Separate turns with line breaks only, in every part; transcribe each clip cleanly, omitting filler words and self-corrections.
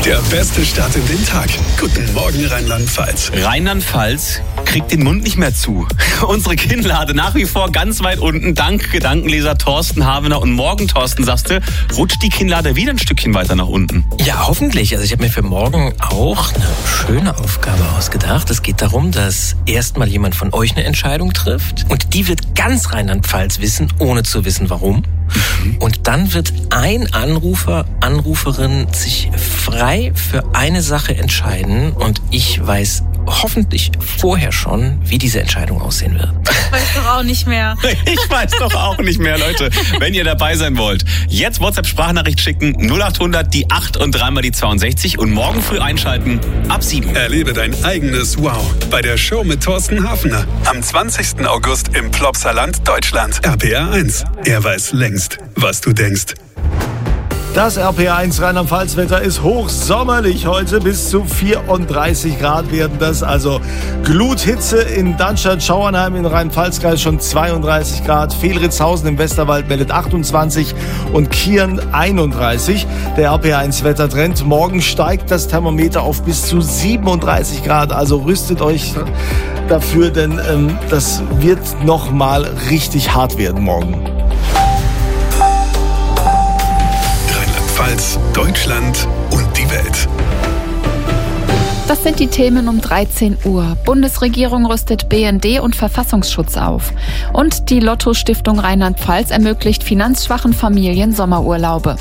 Der beste Start in den Tag. Guten Morgen, Rheinland-Pfalz.
Rheinland-Pfalz kriegt den Mund nicht mehr zu. Unsere Kinnlade nach wie vor ganz weit unten. Dank Gedankenleser Thorsten Havener. Und morgen, Thorsten, sagst du, rutscht die Kinnlade wieder ein Stückchen weiter nach unten.
Ja, hoffentlich. Also ich habe mir für morgen auch eine schöne Aufgabe ausgedacht. Es geht darum, dass erstmal jemand von euch eine Entscheidung trifft. Und die wird ganz Rheinland-Pfalz wissen, ohne zu wissen, warum. Und dann wird ein Anrufer, Anruferin sich frei für eine Sache entscheiden. Und ich weiß hoffentlich vorher schon, wie diese Entscheidung aussehen wird.
Ich weiß doch auch nicht mehr.
Ich weiß doch auch nicht mehr, Leute. Wenn ihr dabei sein wollt, jetzt WhatsApp-Sprachnachricht schicken, 0800 die 8 und 3 mal die 62 und morgen früh einschalten, ab 7.
Erlebe dein eigenes Wow bei der Show mit Thorsten Havener. Am 20. August im Plopsaland, Deutschland. RPR 1. Er weiß längst, was du denkst.
Das RPR1 Rheinland-Pfalz-Wetter ist hochsommerlich heute. Bis zu 34 Grad werden das. Also Gluthitze in Darmstadt-Schauernheim in Rhein-Pfalz-Kreis schon 32 Grad. Fehlritzhausen im Westerwald meldet 28 und Kieren 31. Der RPR1-Wettertrend. Morgen steigt das Thermometer auf bis zu 37 Grad. Also rüstet euch dafür, denn das wird noch mal richtig hart werden morgen.
Deutschland und die Welt.
Das sind die Themen um 13 Uhr. Bundesregierung rüstet BND und Verfassungsschutz auf. Und die Lotto-Stiftung Rheinland-Pfalz ermöglicht finanzschwachen Familien Sommerurlaube.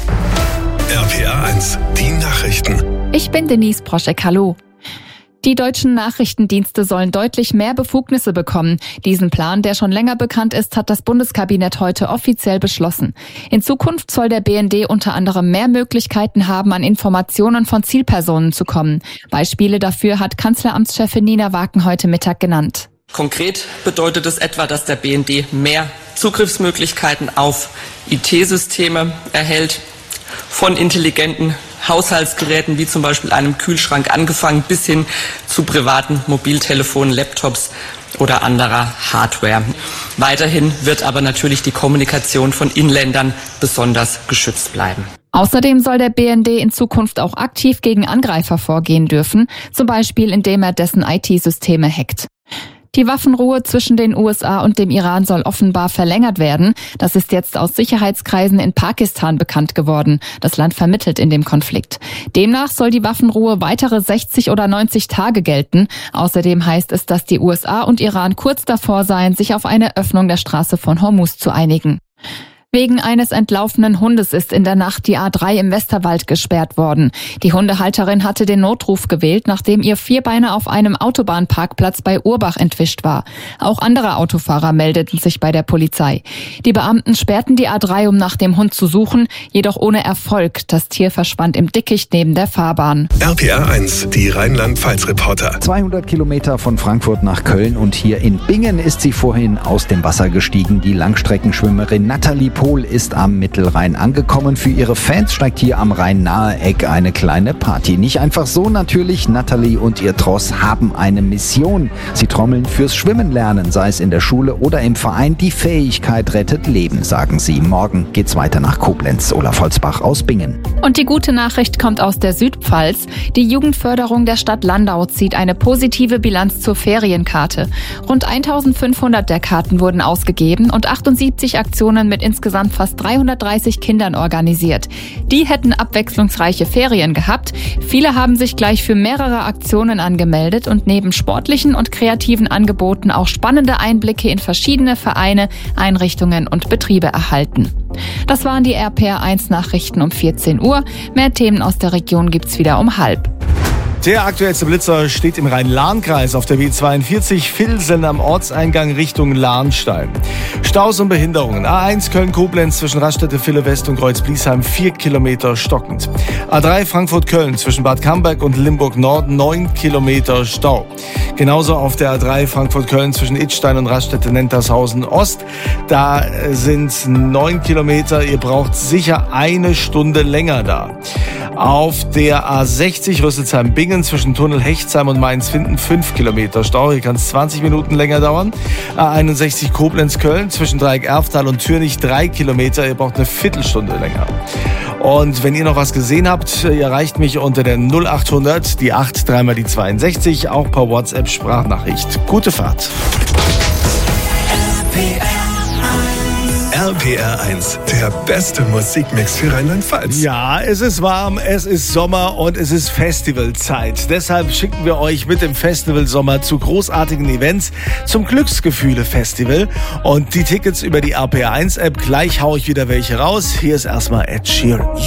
RPR 1, die Nachrichten.
Ich bin Denise Proschek, hallo. Die deutschen Nachrichtendienste sollen deutlich mehr Befugnisse bekommen. Diesen Plan, der schon länger bekannt ist, hat das Bundeskabinett heute offiziell beschlossen. In Zukunft soll der BND unter anderem mehr Möglichkeiten haben, an Informationen von Zielpersonen zu kommen. Beispiele dafür hat Kanzleramtschefin Nina Waken heute Mittag genannt.
Konkret bedeutet es etwa, dass der BND mehr Zugriffsmöglichkeiten auf IT-Systeme erhält, von intelligenten Haushaltsgeräten wie zum Beispiel einem Kühlschrank angefangen bis hin zu privaten Mobiltelefonen, Laptops oder anderer Hardware. Weiterhin wird aber natürlich die Kommunikation von Inländern besonders geschützt bleiben.
Außerdem soll der BND in Zukunft auch aktiv gegen Angreifer vorgehen dürfen, zum Beispiel indem er dessen IT-Systeme hackt. Die Waffenruhe zwischen den USA und dem Iran soll offenbar verlängert werden. Das ist jetzt aus Sicherheitskreisen in Pakistan bekannt geworden. Das Land vermittelt in dem Konflikt. Demnach soll die Waffenruhe weitere 60 oder 90 Tage gelten. Außerdem heißt es, dass die USA und Iran kurz davor seien, sich auf eine Öffnung der Straße von Hormuz zu einigen. Wegen eines entlaufenen Hundes ist in der Nacht die A3 im Westerwald gesperrt worden. Die Hundehalterin hatte den Notruf gewählt, nachdem ihr Vierbeiner auf einem Autobahnparkplatz bei Urbach entwischt war. Auch andere Autofahrer meldeten sich bei der Polizei. Die Beamten sperrten die A3, um nach dem Hund zu suchen, jedoch ohne Erfolg. Das Tier verschwand im Dickicht neben der Fahrbahn.
RPR 1, die Rheinland-Pfalz-Reporter.
200 Kilometer von Frankfurt nach Köln und hier in Bingen ist sie vorhin aus dem Wasser gestiegen. Die Langstreckenschwimmerin Nathalie Pohl ist am Mittelrhein angekommen. Für ihre Fans steigt hier am Rhein-Nahe-Eck eine kleine Party. Nicht einfach so natürlich. Nathalie und ihr Tross haben eine Mission. Sie trommeln fürs Schwimmen lernen, sei es in der Schule oder im Verein. Die Fähigkeit rettet Leben, sagen sie. Morgen geht's weiter nach Koblenz. Olaf Holzbach aus Bingen.
Und die gute Nachricht kommt aus der Südpfalz. Die Jugendförderung der Stadt Landau zieht eine positive Bilanz zur Ferienkarte. Rund 1500 der Karten wurden ausgegeben und 78 Aktionen mit insgesamt fast 330 Kindern organisiert. Die hätten abwechslungsreiche Ferien gehabt. Viele haben sich gleich für mehrere Aktionen angemeldet und neben sportlichen und kreativen Angeboten auch spannende Einblicke in verschiedene Vereine, Einrichtungen und Betriebe erhalten. Das waren die RPR1 Nachrichten um 14 Uhr. Mehr Themen aus der Region gibt's wieder um 12:30.
Der aktuellste Blitzer steht im Rhein-Lahn-Kreis auf der B42 Vilsen am Ortseingang Richtung Lahnstein. Staus und Behinderungen. A1 Köln-Koblenz zwischen Raststätte-Ville West und Kreuz-Bliesheim 4 Kilometer stockend. A3 Frankfurt-Köln zwischen Bad Camberg und Limburg-Nord 9 Kilometer Stau. Genauso auf der A3 Frankfurt-Köln zwischen Idstein und Raststätte-Nentershausen-Ost. Da sind 9 Kilometer. Ihr braucht sicher eine Stunde länger da. Auf der A60 Rüsselsheim-Bingen Bingen zwischen Tunnel Hechtsheim und Mainz-Finden 5 Kilometer Stau. Hier kann es 20 Minuten länger dauern. A61 Koblenz-Köln zwischen Dreieck Erftal und Türnich 3 Kilometer. Ihr braucht eine Viertelstunde länger. Und wenn ihr noch was gesehen habt, ihr erreicht mich unter der 0800, die 8, 3 die 62, auch per WhatsApp-Sprachnachricht. Gute Fahrt.
RPR 1, der beste Musikmix für Rheinland-Pfalz.
Ja, es ist warm, es ist Sommer und es ist Festivalzeit. Deshalb schicken wir euch mit dem Festivalsommer zu großartigen Events zum Glücksgefühle-Festival. Und die Tickets über die RPR 1 App, gleich hau ich wieder welche raus. Hier ist erstmal Ed Sheeran.